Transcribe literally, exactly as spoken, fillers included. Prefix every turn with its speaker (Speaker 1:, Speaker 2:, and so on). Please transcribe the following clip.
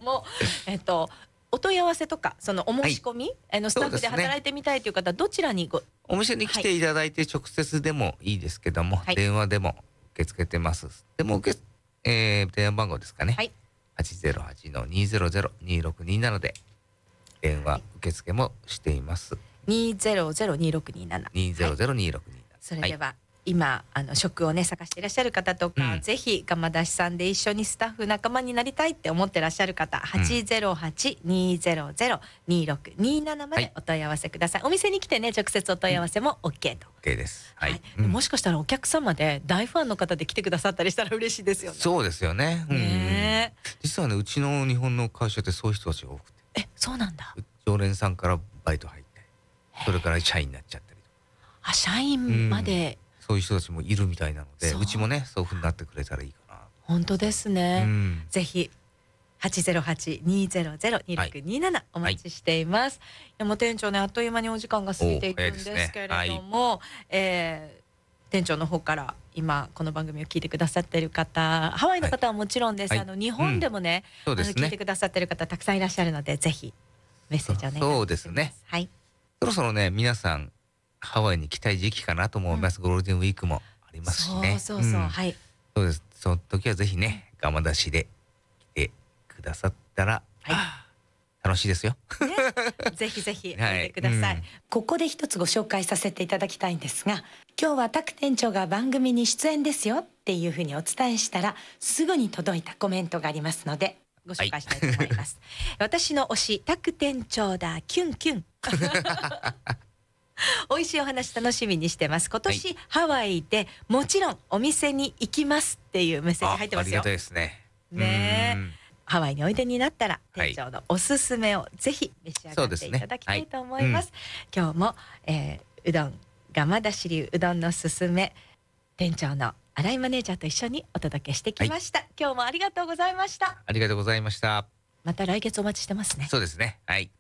Speaker 1: も、えっとお問い合わせとかそのお申し込み、はい、あのスタッフで働いてみたいという方、どちらにご
Speaker 2: お店に来ていただいて直接でもいいですけども、はい、電話でも受け付けてます。でも受け、えー、電話番号ですかね、はい、はちゼロはちのにゼロゼロにろくになな で電話受付もしています。はい、
Speaker 1: にゼロゼロにろくになな
Speaker 2: にゼロゼロにろくになな、はい、
Speaker 1: それでは、はい、今あの職をね探していらっしゃる方とか、うん、ぜひ釜出しさんで一緒にスタッフ仲間になりたいって思ってらっしゃる方、うん、はちゼロはちにゼロゼロにろくにななまでお問い合わせください。はい、お店に来てね直接お問い合わせも OK と、
Speaker 2: うん、OK です。はい。はい、
Speaker 1: うん、もしかしたらお客様で大ファンの方で来てくださったりしたら嬉しいですよね。
Speaker 2: そうですよね。
Speaker 1: ね、
Speaker 2: うん、実はねうちの日本の会社ってそういう人たちが多くて。
Speaker 1: え、そうなんだ。
Speaker 2: 常連さんからバイト入って、それから社員になっちゃったりとか。
Speaker 1: あ、社員まで、
Speaker 2: うん、そういう人たちもいるみたいなので、うちもねそういう風になってくれたらいいかな。
Speaker 1: 本当ですね。うん、ぜひはちゼロはちにゼロゼロにろくにななお待ちしています。はい、いやもう店長ねあっという間にお時間が過ぎていくんですけれども、ね、はい、えー、店長の方から今この番組を聞いてくださっている方、ハワイの方はもちろんです。はい、あの日本でもね、うん、あの聞いてくださっている方たくさんいらっしゃるので、ぜひメッセージをお願いします。
Speaker 2: そうですね。はい。そろそろね皆さんハワイに来たい時期かなと思います。うん、ゴールデンウィークもありますしね。
Speaker 1: そうそうそう、うん、はい。
Speaker 2: そうです。その時はぜひね釜出しで来てくださったら、はい、楽しいですよ。
Speaker 1: ね、ぜひぜひおいでください。はい、うん、ここで一つご紹介させていただきたいんですが、今日はタク店長が番組に出演ですよっていうふうにお伝えしたらすぐに届いたコメントがありますのでご紹介したいと思います。はい、私の推しタク店長だキュンキュン。美味しいお話楽しみにしてます。今年、はい、ハワイでもちろんお店に行きますっていうメッセージ入ってますよ。
Speaker 2: ありがたいですね。
Speaker 1: ねえ、ハワイにおいでになったら店長のおすすめをぜひ召し上がっていただきたいと思います。はい、今日も、えー、うどん釜出し流うどんのすすめ店長の新井マネージャーと一緒にお届けしてきました。はい、今日もありがとうございました。
Speaker 2: ありがとうございました。
Speaker 1: また来月お待ちしてますね。
Speaker 2: そうですね。はい。